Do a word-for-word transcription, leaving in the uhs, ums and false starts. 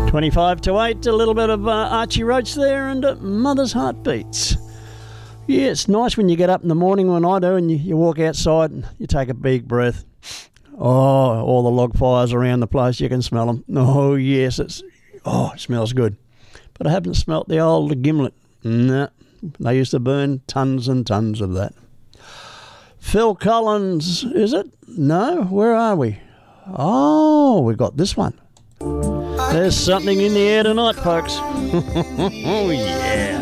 twenty-five to eight, a little bit of uh, Archie Roach there, and uh, Mother's Heartbeats. Yeah, it's nice when you get up in the morning, when I do, and you, you walk outside and you take a big breath. Oh, all the log fires around the place, you can smell them. Oh, yes, it's oh, it smells good. But I haven't smelt the old gimlet. No, they used to burn tons and tons of that. Phil Collins, is it? No, where are we? Oh, we got this one. There's something in the air tonight, folks. Oh, yeah.